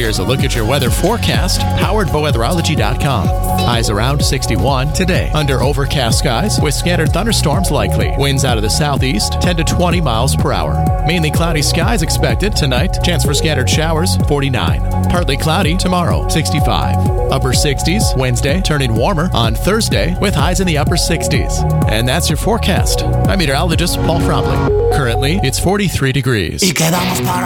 Here's a look at your weather forecast, powered by weatherology.com. Highs around 61 today, under overcast skies with scattered thunderstorms likely. Winds out of the southeast, 10 to 20 miles per hour. Mainly cloudy skies expected tonight. Chance for scattered showers, 49. Partly cloudy tomorrow, 65. Upper 60s Wednesday, turning warmer on Thursday with highs in the upper 60s. And that's your forecast. I'm meteorologist Paul Fromley. Currently, it's 43 degrees. Y quedamos para